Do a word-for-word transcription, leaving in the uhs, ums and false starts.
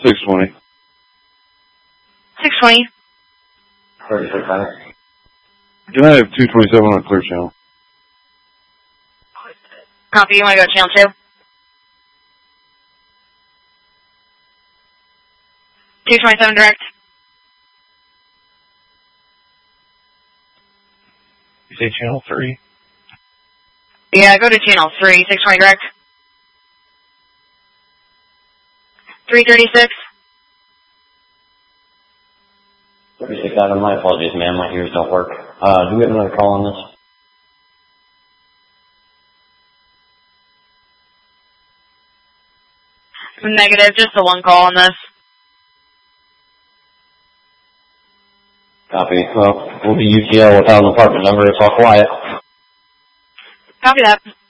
six twenty. six twenty. thirty-six hundred. Can I have two twenty-seven on a clear channel? Copy, you want to go channel two? two twenty-seven direct. You say channel three? Yeah, go to channel three, six twenty direct. three thirty-six. thirty-six Adam, my apologies, man. My ears don't work. Uh, do we have another call on this? Negative, just the one call on this. Copy. Well, we'll be U T L without an apartment number. It's all quiet. Copy that.